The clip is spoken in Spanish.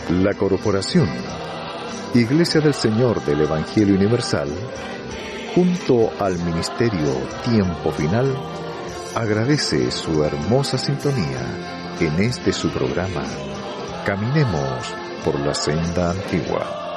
La Corporación Iglesia del Señor del Evangelio Universal, junto al Ministerio Tiempo Final, agradece su hermosa sintonía en este su programa, Caminemos por la Senda Antigua.